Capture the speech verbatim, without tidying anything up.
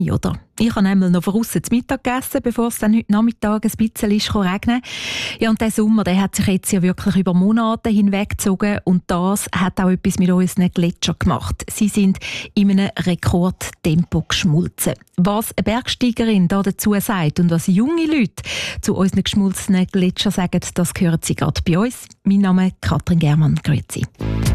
Ja, da. Ich habe einmal noch voraus zu Mittag gegessen, bevor es dann heute Nachmittag ein bisschen ist regnen. Ja, und der Sommer, der hat sich jetzt ja wirklich über Monate hinweggezogen und das hat auch etwas mit unseren Gletschern gemacht. Sie sind in einem Rekordtempo geschmolzen. Was eine Bergsteigerin da dazu sagt und was junge Leute zu unseren geschmolzenen Gletschern sagen, das hören Sie gerade bei uns. Mein Name ist Katrin Germann. Grüezi.